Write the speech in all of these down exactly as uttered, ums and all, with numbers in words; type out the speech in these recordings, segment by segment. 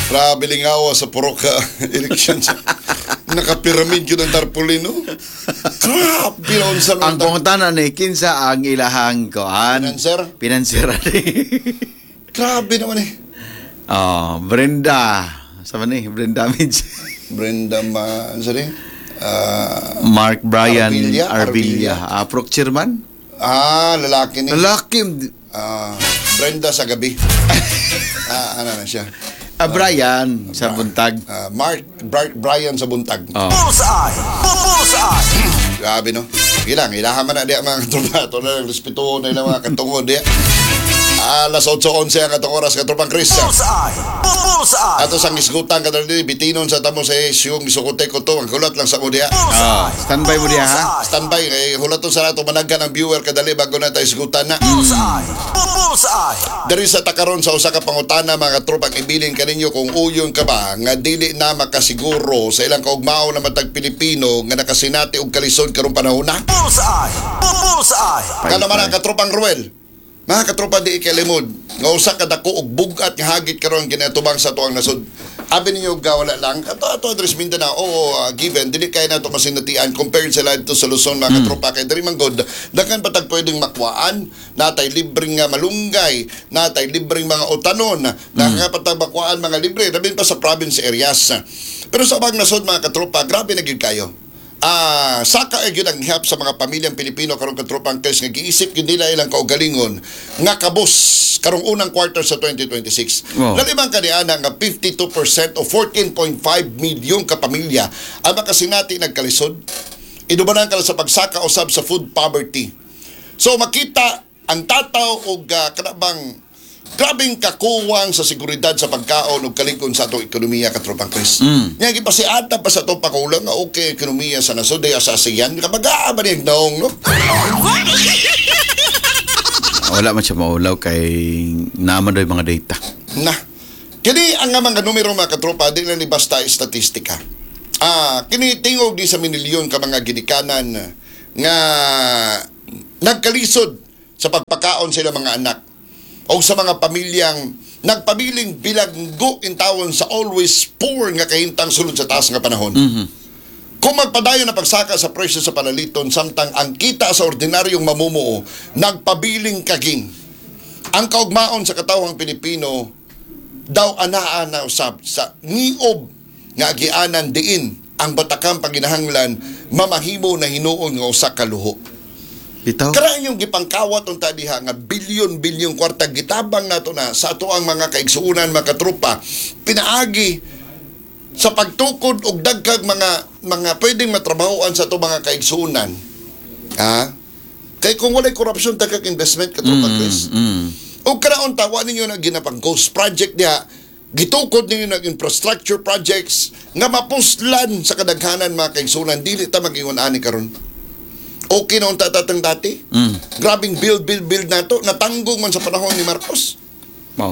Grabe lingawa sa purok ka elections. Nakapiramid yun ang tarpaulin, no? Grabe na unsa Ang pangutana ni kinsa ang ilahang koan. Financer? Financier. Grabe naman eh. Oh, Brenda. Sama ni Brenda Midge. Brenda ma... Ano sabi? Uh, Mark Brian Arvilla? Arvilla. Uh, Proc Chairman? Ah, lalaki ni... Lalaki. Uh, Brenda sa gabi. ah, ano na siya? Ah, Brian sa buntag. Uh, Mark Bri- Brian sa buntag. Oh. Bullseye! Bullseye! Grabe, no? Ilang, ilahan man na diya mga katropa. Ito na lang, respeto na ilang mga katungod diya. Alas eight eleven ang katong oras katropang Chris. Bullseye! Bullseye! Ato sang isgutan ka dali bitinon sa tamo sa yung isukote ko to ang hulat lang sa mo diya. Ah, standby mo diya ha. Standby kay hulaton sa nato managan ang viewer kadali bago na tayo isgutan na. Bullseye! Bullseye! Dari sa takaron sa usa ka pangutana mga tropang ibilin kaninyo kung uyon ka ba nga dili na makasiguro sa ilang kaugmao na matag Pilipino nga nakasinati og kalisod karong panahon na. Bullseye! Bullseye! Kana man ang katropang Ruel. Mga katropa di ikalimod, nga usa ka dako og bugat nga hagit karon ginatubang sa tuang nasod. Abi ninyo gawala lang ato ato address Mindanao oo uh, given dili kay nato masinatian compared sa ladto sa Luzon mga katropa kay diri man god daghan patag pwedeng makuhaan natay libreng nga malunggay natay libreng mga utanon daghan patag makuhaan mga libre labi pa sa province areas. Pero sa bang nasod mga katropa grabe na gyud kayo. Ah, saka ay yun ang ihap sa mga pamilyang Pilipino karong katropang Chris nga giisip yun nila ilang kaugalingon nga kabus karong unang quarter sa twenty twenty-six. Wow. Lalimang kaniana nga fifty-two percent o fourteen point five milyon ka pamilya ang makasinati nagkalisod. Idubanan ka sa pagsaka usab sa food poverty. So makita ang tataw og uh, kanabang grabing kakuwang sa seguridad sa pagkaon ug kalikon sa atong ekonomiya katropang Chris. Mm. Nya gipasiata pa sa atong pakulang nga okay ekonomiya sa nasod ay sa ASEAN kabaga ba niyang naong no? Wala man siya maulaw kay naman daw yung mga data. Na. Kini ang nga mga numero mga katropa di lang ni basta statistika. Ah, kini tingog di sa minilyon ka mga ginikanan nga nagkalisod sa pagpakaon sila mga anak. O sa mga pamilyang nagpabiling bilanggo in tawon sa always poor nga kahintang sulod sa taas nga panahon. Mhm. Kung magpadayon na pagsaka sa presyo sa panaliton samtang ang kita sa ordinaryong mamumuo nagpabiling kaging. Ang kaugmaon sa katawhang Pilipino daw anaa na usab sa niob nga agianan diin ang batakang paginahanglan mamahimo na hinuon nga usa ka luho. Bitaw. Karaan yung gipangkawat unta diha nga bilyon-bilyong kwarta gitabang nato na sa ato ang mga kaigsuunan mga katrupa pinaagi sa pagtukod og dagkag mga mga pwedeng matrabahoan sa ato mga kaigsuunan. Ha? Kay kung walay korupsyon dagkag investment katrupa Mm, Chris. mm. Og karaon tawa ninyo na ginapang ghost project diha gitukod ninyo ng infrastructure projects nga mapuslan sa kadaghanan mga kaigsuunan dili ta magingon ani karon. Okay na unta tatang dati. Mm. Grabing build, build, build na to. Natanggong man sa panahon ni Marcos. Wow.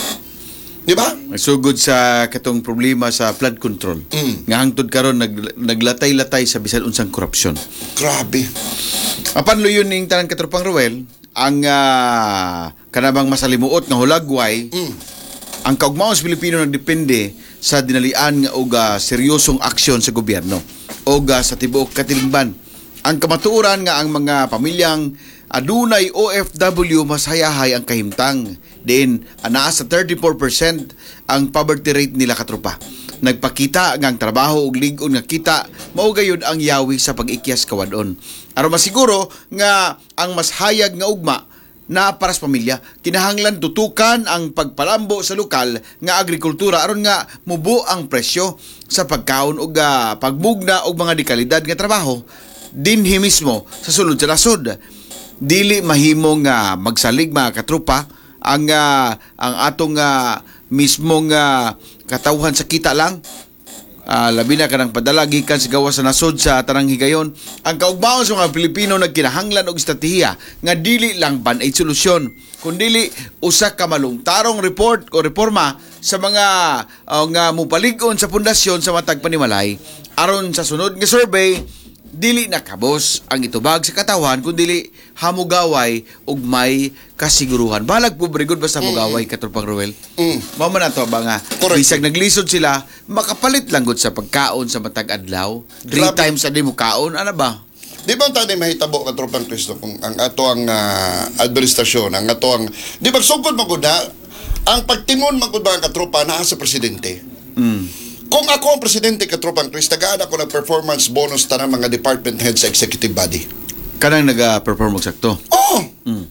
Di ba? Sugod sa katong problema sa flood control. Mm. Nga hangtod karon nag, naglatay-latay sa bisan unsang korupsyon. Grabe. Apan luyon ning tanan katropang Ruel, ang uh, kanabang masalimuot nga hulagway, Mm. ang kaugmaon sa Pilipino nagdepende sa dinalian nga og uh, seryosong aksyon sa gobyerno o uh, sa tibuok katilingban. Ang kamatuoran nga ang mga pamilyang adunay O F W mas hayahay ang kahimtang. Din, anaa sa thirty-four percent ang poverty rate nila katropa. Nagpakita nga ang trabaho ug lig-on nga kita mao gayud ang yawi sa pag-ikyas kawadon. Aron masiguro nga ang mas hayag nga ugma na para sa pamilya, kinahanglan tutukan ang pagpalambo sa lokal nga agrikultura aron nga mubo ang presyo sa pagkaon ug uh, pagbugna og mga dekalidad nga trabaho dinhi mismo sa sulod sa nasod. Dili mahimo nga magsalig mga katrupa ang uh, ang atong uh, mismong uh, katawhan sa kita lang. Uh, labi na kanang padala gikan sa gawas sa nasod sa tanang higayon. Ang kaugmaon sa mga Pilipino nagkinahanglan og estratehiya nga dili lang band-aid solusyon kundi usa ka malungtarong report o reforma sa mga uh, nga mupalig-on sa pundasyon sa matag panimalay aron sa sunod nga survey dili nakabos ang itubag sa katawan kundi hamugaway ug may kasiguruhan. Balag pobre gud basta mugaway katropang Ruel. Mm. Mao man ato ba nga Correct. bisag naglisod sila makapalit lang gud sa pagkaon sa matag adlaw. Three Grabe. times a day mo kaon ana ba? Di ba tayo mahitabo ka tropang Kristo kung ang ato ang ah, administrasyon, ang ato ang di ba sugod mo gud na ang pagtimon man gud ba ang katropa naa sa presidente. Mm. Kung ako ang presidente katropang Kristo, tagaan ako ng performance bonus tanang mga department head sa executive body. Kanang naga-perform og sakto. Oo. Mm.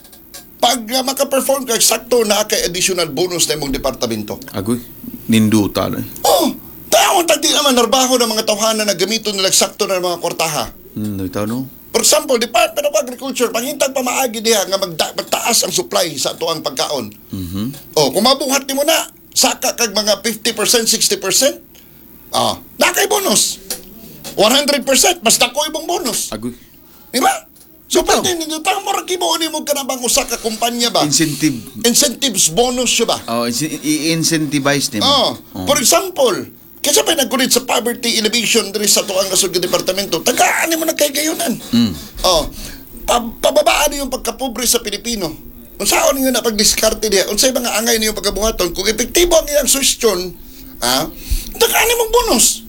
Pag uh, maka-perform ka sakto na kay additional bonus na imong departamento. Agoy, ninduta na. Oh, tayo tagdi naman narbaho ng mga tawhanan na gamito nila sakto ng mga kwartaha. Hmm, itaw no. For example, Department of Agriculture, panghintag pa maagi diha nga magda- magtaas ang supply sa atuang pagkaon. Mhm. Oh, kung mabuhat nimo na, saka kag mga fifty percent, sixty percent, ah, na kay bonus. one hundred percent, basta ko ibang bonus. Agoy. Di ba? So, Ito. pati ninyo, tama mo rin kibuo ni mo ka na bang usa ka kumpanya ba? Incentive. Incentives, bonus siya ba? Oh, inci- i-incentivize nimo. Oh, for example, kasi pa nagkulit sa poverty elevation diri sa tuang nasod nga departamento, tagaan mo na kay gayunan. Mm. Oh, pa pababaan yung pagkapobre sa Pilipino. Unsaon niyo na pagdiskarte diha? Unsay mga angay niyo pagkabuhaton kung epektibo ang iyang suggestion, ah, tagaan mo bonus.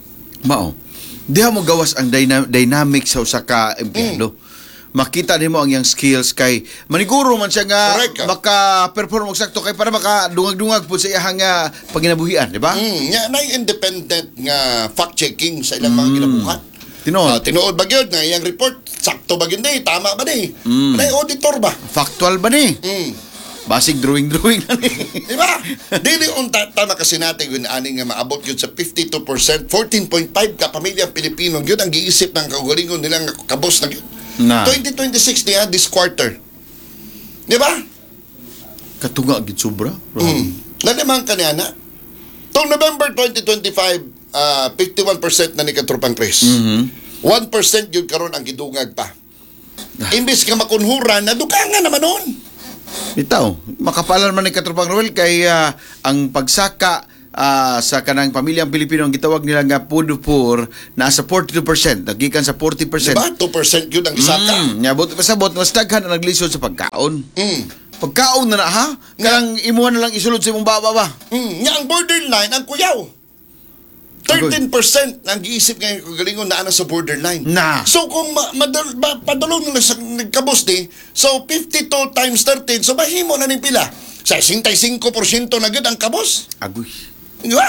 Mao. Diha mo gawas ang dyna- dynamic sa usa ka empleyado. Makita nimo ang iyang skills kay maniguro man siya nga Correct, ah. maka-perform og sakto kay para makadungag-dungag pud sa iyang nga paginabuhian, di ba? Mm, nya na independent nga fact checking sa ilang mga ginabuhat. Tinuod. Ah, tinuod ba gyud nga iyang report sakto ba gyud ni tama ba ni? Mm. Nay auditor ba? Factual ba ni? Mm. Basig drawing-drawing na ni. Di ba? Dili unta tama kasi natin yun ani nga maabot yun sa fifty-two percent, fourteen point five ka pamilyang Pilipino yun ang giisip ng kaugalingon nilang kabos na yun. Na. twenty twenty-six niya this quarter. Di ba? Katunga gid sobra. Mm. Nalimang kanya na. Tong November twenty twenty-five, uh, fifty-one percent na ni Katropang Chris. Mhm. one percent yun karon ang gidungag pa. Imbis ka makunhuran, nadugangan naman noon. Bitaw, makapalan man ni Katropang Ruel kay ah, ang pagsaka ah, sa kanang pamilyang Pilipino ang gitawag nila nga pudupur nasa forty-two percent, nagikan sa forty percent. Diba? two percent yun ang isaka. Mm, nya bot pasabot mas daghan ang naglisod sa pagkaon. Mm. Pagkaon na na ha? Kanang imuha na lang isulod sa imong baba ba? Mm. Nya ang borderline, ang kuyaw. thirteen percent ang giisip ngayon kung galingon na ana sa borderline. Na. So kung ma, madal, ma, padulong nila sa nagkabos ni, so fifty-two times thirteen, so mahimo na ning pila. Sa sixty-five percent na gud ang kabos. Agoy. Di ba?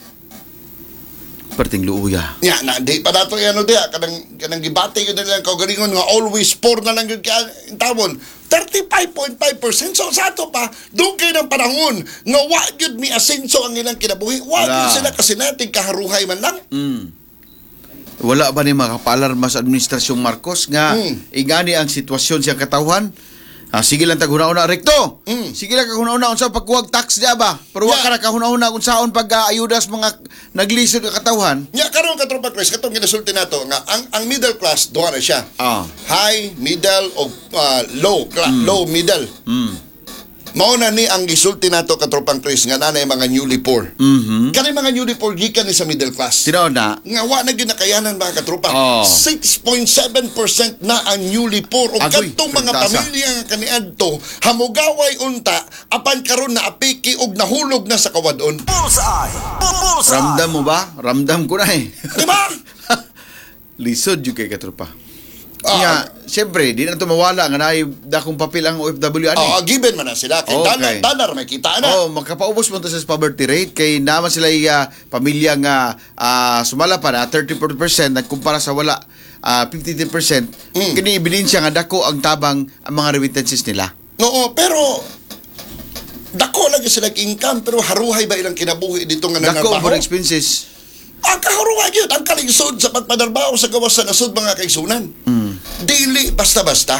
Perting luuya. Nya na di pa dato ano dia kanang kanang gibati gyud nila kau galingon nga always poor na lang gyud ka in tawon. thirty-five point five percent so sa ato pa dugay ng panahon nga wa gyud mi asenso ang ilang kinabuhi. Wa gyud Wala. sila kasi natin kaharuhay man lang. Mm. Wala ba ni makapalarma sa administrasyong Marcos nga Mm. igani ang sitwasyon sa katawhan? Ah, sige lang taghuna-una rekto. Mm. Sige lang kahuna-una unsa pagkuwag tax dia ba? Pero wa Yeah. ka na kahuna-una kung saon pag-ayuda sa mga naglisod ka katawhan. Nya karon ka tropa Chris katong ginasulti nato nga ang ang middle class duha na siya. Ah. High, middle o ah, low, cla- low middle. Mm. Mao na ni ang gisulti nato ka tropang Chris nga nanay mga newly poor. Mhm. Kani mga newly poor gikan ni sa middle class. Tinuod na. Nga wa na gyud nakayanan mga katropa. Oh. six point seven percent na ang newly poor o Agoy, kadtong mga pintasa. pamilya nga kaniadto hamugaway unta apan karon na apiki og nahulog na sa kawadon. Bullseye! Bullseye! Ramdam mo ba? Ramdam ko na eh. Di ba? Lisod yung kay katropa. Ah. Nga, siyempre, di na ito mawala nga na dakong papel ang O F W ani. Oh, given man na sila kay Okay. dollar, dollar may kita na. Oh, magkapaubos mo to sa poverty rate kay naman sila uh, pamilya nga ah, sumala pa na thirty-four percent nagkumpara sa wala ah, fifty percent. Mm. Kini ebidensya nga dako ang tabang ang mga remittances nila. Oo, pero dako lagi sila income pero haruhay ba ilang kinabuhi dito nga Dako ang nangabaho? for expenses. Ang kaharuhay yun, ang kaligsod sa pagpadarbaho sa gawas sa nasod mga kaigsunan. Mm. Dili basta-basta.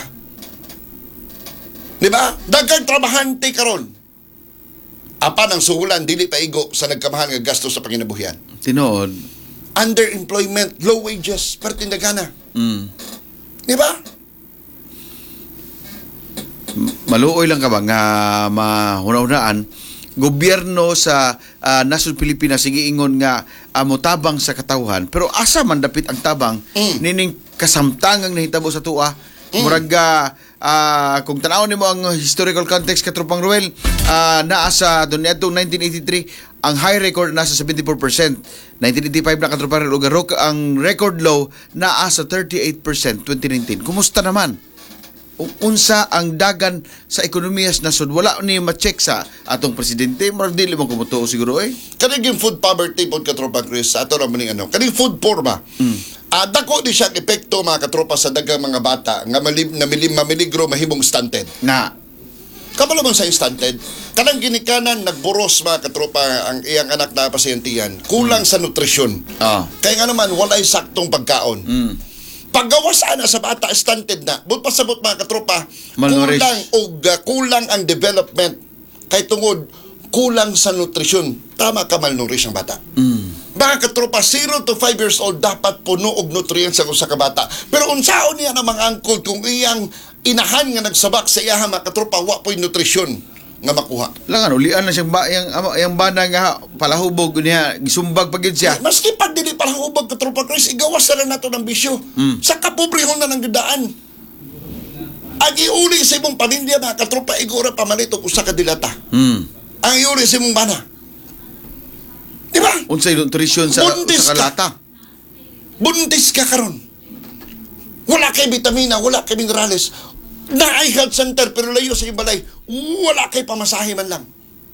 Di ba? Daghang trabahante karon. Apan ang suhulan dili paigo sa nagkamahan nga gasto sa panginabuhian. Tinuod. Underemployment, low wages, pertindagana. Mm. Di ba? Maluoy lang ka ba nga mahuna-hunaan gobyerno sa ah, nasod Pilipinas sige ingon nga ah, motabang sa katawhan, pero asa man dapit ang tabang Mm. nining kasamtangang nahitabo sa tuwa. Murag ah, ah, kung tanaw nimo ang historical context katropang Ruel, ah, naa sa doon nitong nineteen eighty-three ang high record nasa seventy-four percent. nineteen eighty-five na katropang Ruel, ug ang record low naa sa thirty-eight percent twenty nineteen. Kumusta naman? U- unsa ang dagan sa ekonomiya sa nasod? Wala ni ma-check sa atong presidente. Murag dili mo kumutuo siguro eh. Kaning yung food poverty po katropa Chris, sa ato naman ano. Kaning food poor ba? Ah, dako di siya epekto mga katropa sa dagang mga bata nga malim, namilim, mamiligro mahimong stunted. Na Kabalo man sa stunted, kanang ginikanan nagburos mga katropa ang iyang anak na pasyentiyan. Kulang sa nutrisyon. Ah. Kaya nga naman walay saktong pagkaon. Mm. Paggawasan na sa bata stunted na, but pasabot mga katropa, Malnourished. kulang og uh, kulang ang development kay tungod kulang sa nutrisyon. Tama ka, malnourished ang bata. Mm. Mga katropa, zero to five years old dapat puno og nutrients ang usa ka bata. Pero unsaon niya ng mga angkol kung iyang inahan nga nagsabak sa iyaha mga katropa wa po'y nutrisyon nga makuha. Langan ulian na siyang ba yang yang bana nga palahubog niya gisumbag pagid siya. Maski pag dili parang ubag katropa Chris, igawas na lang nato ng bisyo. Mm. Sa kapobrehon na ng gidaan. Ang iuli sa imong pamilya mga katropa, igura pamalit og usa ka dilata. Mm. Ang iuli sa imong bana. Di ba? Unsay nutrition sa, Buntis sa ka. kalata? Buntis ka karon. Wala kay vitamina, wala kay minerales. Naay health center pero layo sa ibalay. Wala kay pamasahe man lang.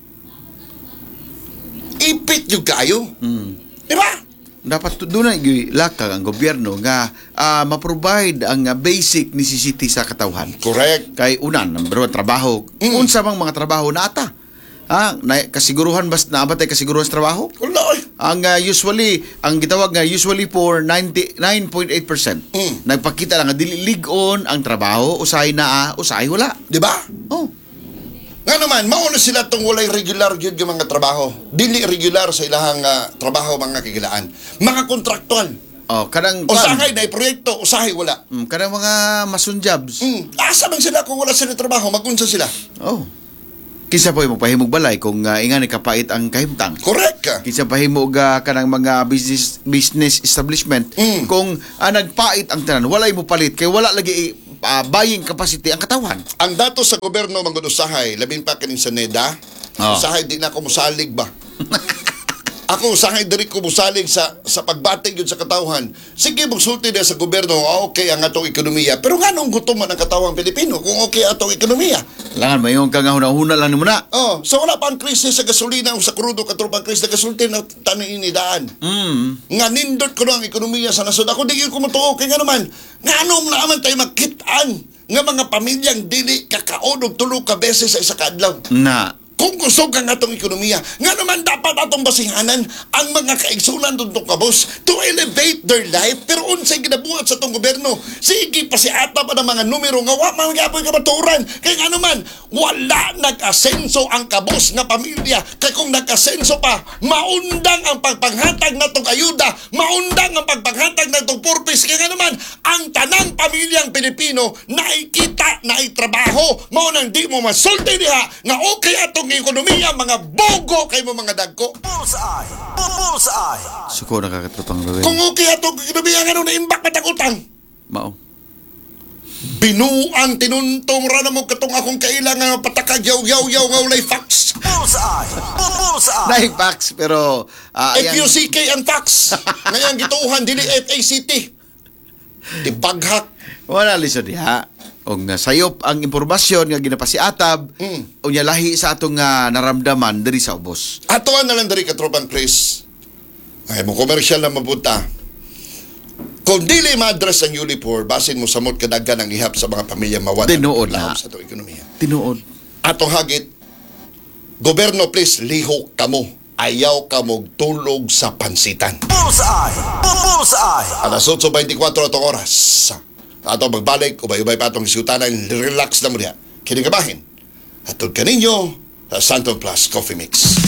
Ipit yung kayo. Mm. Di ba? Dapat tu- doon na lakag ang gobyerno nga ah, ma-provide ang ah, basic necessity sa katawhan. Correct. Kay una, number one, trabaho. Mm. Unsa mang mga trabaho na ata? Ha? Na, kasiguruhan bas naabatay kasiguruhan sa trabaho? Wala eh. Ang ah, usually, ang gitawag nga usually for ninety-nine point eight percent. Mm. Nagpakita lang nga dili ligon ang trabaho, usahay na, ah, usahay wala. Di ba? Oh. Nga naman, mauna sila itong walay regular yun yung mga trabaho. Dili regular sa ilahang ah, trabaho mga kagilaan. Mga kontraktual. Oh, kanang Usahay na proyekto, usahay wala. Mm, kanang mga masun jobs. Hmm. Asa man sila kung wala sila trabaho, magunsa sila. Oh. Kinsa po magpahimog balay kung uh, ingani kapait ang kahimtang. Correct ka. Kinsa pahimog uh, kanang mga business business establishment Mm. kung uh, nagpait ang tanan, walay mo palit kay wala lagi uh, buying capacity ang katawan. Ang datos sa gobyerno mga usahay, labing pa kanin sa NEDA, Oh. usahay di na ako musalig ba? Ako usahay diri ko musalig sa sa pagbatig yun sa katawhan. Sige magsulti na sa gobyerno, ah, okay ang atong ekonomiya. Pero nganong gutom man ang katawang Pilipino kung okay atong ekonomiya? Langan mayon ka nga hunahuna lang nimo na. Oh, so wala pa ang krisis sa gasolina o sa krudo katropang krisis sa gasolina na tanin inidaan. Mm. Nga nindot ko ang ekonomiya sa nasod. Ako di ko matuo kay nga naman. Nganong naman tayo magkitaan nga mga pamilyang dili kakaon og tulo ka beses sa isa ka adlaw. Na. Kung gusto ka nga itong ekonomiya, nga naman dapat atong basihanan ang mga kaigsunan doon itong kabos to elevate their life. Pero unsay ginabuhat sa itong gobyerno, sige pa si ata pa ng mga numero nga wa man gyapoy kabaturan. Kaya nga naman, wala nag-asenso ang kabos nga pamilya. Kaya kung nag-asenso pa, maundang ang pagpanghatag na itong ayuda, maundang ang pagpanghatag na itong purpose. Kaya nga naman, ang tanang pamilyang Pilipino naikita, naitrabaho, maunang di mo masulti diha nga okay atong ekonomiya, mga bogo kay mo mga dagko. Bullseye. Bullseye. Suko nakakatropang Ruel. Kung okay atong ekonomiya nga nung naimbak na utang. Mao. Binuang tinuntong ra na mo katong akong kailangan patakag yaw-yaw-yaw nga ulay fax. Bullseye. Bullseye. Naik facts pero ah, F ayan- U C K ang fax. Ngayon gituuhan dili F A C T. Tibaghak. wala lisod diha. Og nga sayop ang impormasyon nga ginapasiatab Mm. unya lahi sa atong nga naramdaman diri sa ubos. Atuan na lang dari katropang Chris. Ay mo komersyal na mabuta. Kung dili ma-address ang U L I P O R, basin mo samot kadagan ang ihap sa mga pamilya mawala. Tinuod lahom na. sa itong ekonomiya. Tinuod. Atong hagit, gobyerno please, lihok kamo. Ayaw ka mong tulog sa pansitan. Bullseye. Bullseye. Alas eight twenty-four atong oras. Ato magbalik, ubay-ubay pa atong isutanan, relax na mo diha. Kini kabahin. Atod kaninyo sa Santon Plus Coffee Mix.